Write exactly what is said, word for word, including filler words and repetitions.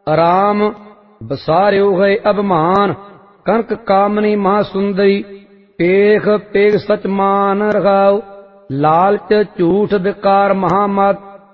राम बसार्यो है अभिमान, कनक कामनी महासुंदरी, पेख पेख सच मान रखाओ, लालच झूठ विकार महामत,